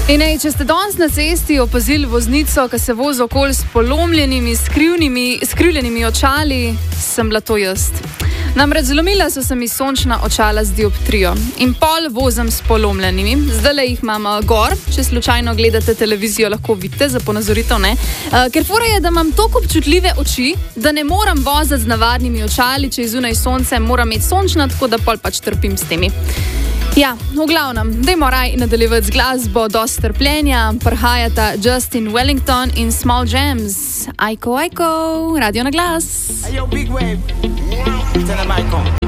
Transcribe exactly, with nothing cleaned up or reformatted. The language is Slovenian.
In ej, če ste danes na cesti opazili voznico, ki se vozi okoli s polomljenimi, skrivljenimi očali, sem bila to jaz. Namreč zlomila so se mi sončna očala z dioptrijo in pol vozim s polomljenimi. Zdajle jih imam gor, če slučajno gledate televizijo, lahko vidite za ponazoritev, ne? Uh, ker fora je, da imam toliko občutljive oči, da ne moram voziti z navadnimi očali, če je zunaj sonce, moram imeti sončna, tako da pol pač trpim s temi. Ja, v glavnem, dajmo raj nadaljevati z glasbo, dosti trpljenja, prihajata Justin Wellington in Small Jams. Ajko, ajko, radio na glas. Hey, yo, big wave. Tell them I come.